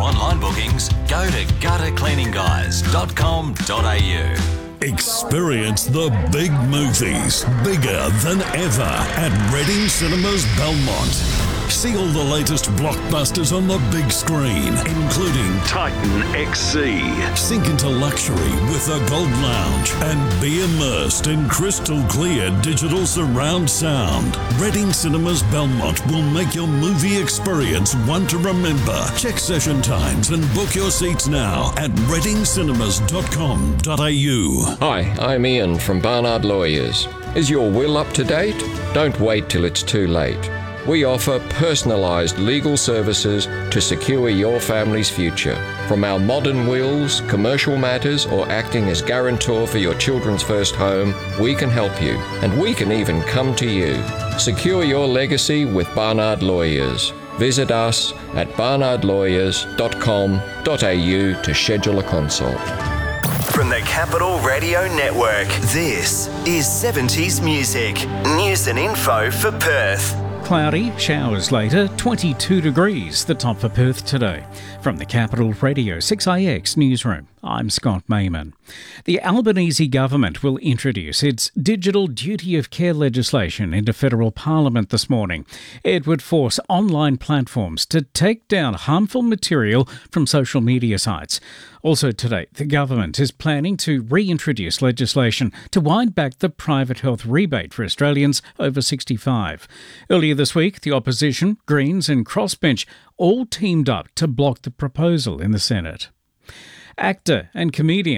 online bookings, go to guttercleaningguys.com.au. Experience the big movies, bigger than ever, at Reading Cinemas Belmont. See all the latest blockbusters on the big screen, including Titan XC. Sink into luxury with the Gold Lounge and be immersed in crystal clear digital surround sound. Reading Cinemas Belmont will make your movie experience one to remember. Check session times and book your seats now at readingcinemas.com.au. Hi, I'm Ian from Barnard Lawyers. Is your will up to date? Don't wait till it's too late. We offer personalised legal services to secure your family's future. From our modern wills, commercial matters, or acting as guarantor for your children's first home, we can help you, and we can even come to you. Secure your legacy with Barnard Lawyers. Visit us at barnardlawyers.com.au to schedule a consult. From the Capital Radio Network, this is 70s Music. News and info for Perth. Cloudy, showers later, 22 degrees, the top for Perth today. From the Capital Radio 6IX newsroom, I'm Scott Mayman. The Albanese government will introduce its digital duty of care legislation into federal parliament this morning. It would force online platforms to take down harmful material from social media sites. Also today, the government is planning to reintroduce legislation to wind back the private health rebate for Australians over 65. Earlier this week, the opposition, Greens and Crossbench all teamed up to block the proposal in the Senate. Actor and comedian